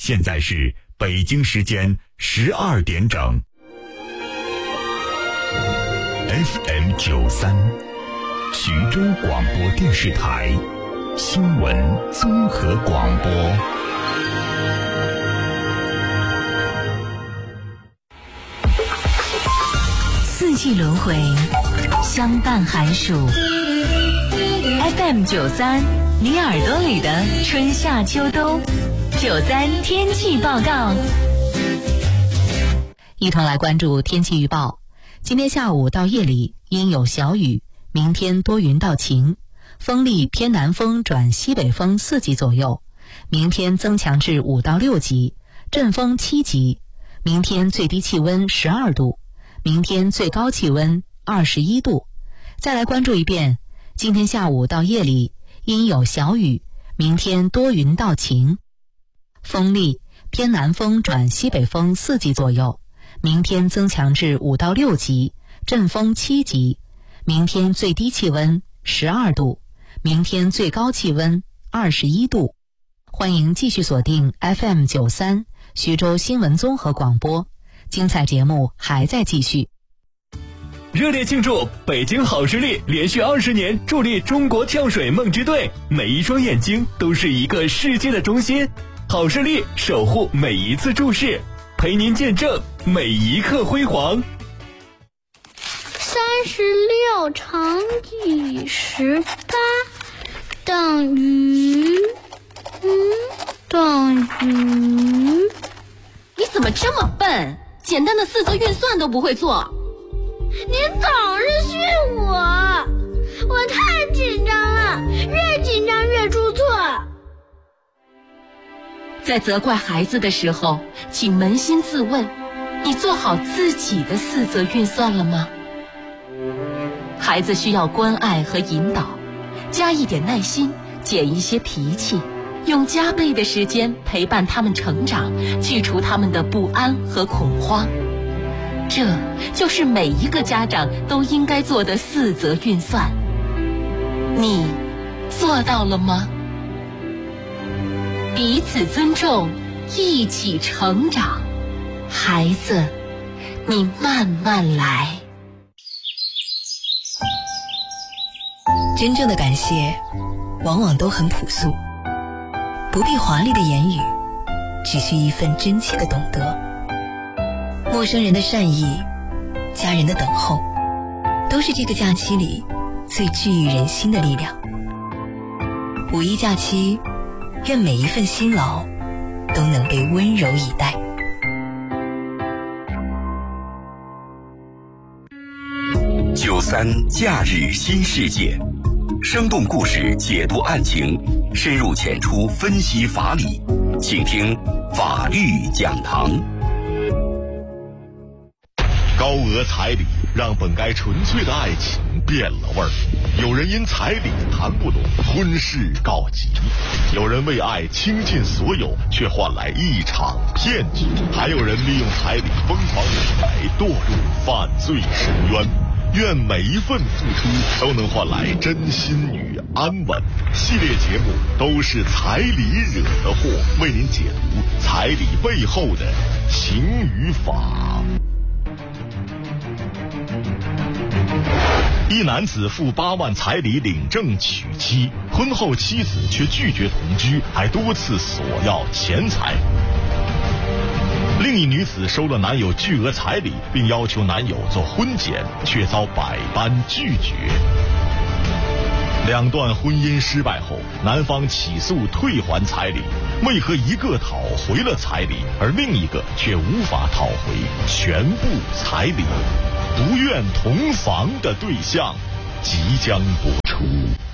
现在是北京时间12点整。FM93，徐州广播电视台新闻综合广播。 四季轮回，相伴寒暑。FM93，你耳朵里的春夏秋冬。93天气报告，一同来关注天气预报。今天下午到夜里阴有小雨，明天多云到晴，风力偏南风转西北风4级左右，明天增强至5到6级，阵风7级。明天最低气温12度，明天最高气温21度。再来关注一遍，今天下午到夜里阴有小雨，明天多云到晴，风力偏南风转西北风4级左右，明天增强至5到6级，阵风7级。明天最低气温12度，明天最高气温21度。欢迎继续锁定 FM93 徐州新闻综合广播，精彩节目还在继续。 热烈庆祝北京好视力连续20年助力中国跳水梦之队，每一双眼睛都是一个世界的中心。好视力守护每一次注视，陪您见证每一刻辉煌。 36乘以18等于你怎么这么笨？简单的四则运算都不会做。 您总是训我太紧张了，越紧张越出错。 在责怪孩子的时候，请扪心自问，你做好自己的四则运算了吗？孩子需要关爱和引导，加一点耐心，减一些脾气，用加倍的时间陪伴他们成长，去除他们的不安和恐慌。这就是每一个家长都应该做的四则运算。你做到了吗？彼此尊重，一起成长。孩子，你慢慢来。 真正的感谢往往都很朴素，不必华丽的言语，只需一份真切的懂得。陌生人的善意，家人的等候，都是这个假期里最治愈人心的力量。五一假期，愿每一份辛劳都能被温柔以待。 93假日新世界，生动故事解读案情，深入浅出分析法理，请听法律讲堂。 高额彩礼让本该纯粹的爱情变了味儿，有人因彩礼谈不拢，婚事告急；有人为爱倾尽所有，却换来一场骗局；还有人利用彩礼疯狂理财，堕入犯罪深渊。愿每一份付出都能换来真心与安稳。系列节目都是彩礼惹的祸，为您解读彩礼背后的情与法。一男子付8万彩礼领证娶妻，婚后妻子却拒绝同居，还多次索要钱财。另一女子收了男友巨额彩礼，并要求男友做婚检，却遭百般拒绝。两段婚姻失败后，男方起诉退还彩礼，为何一个讨回了彩礼，而另一个却无法讨回全部彩礼？不愿同房的对象即将播出。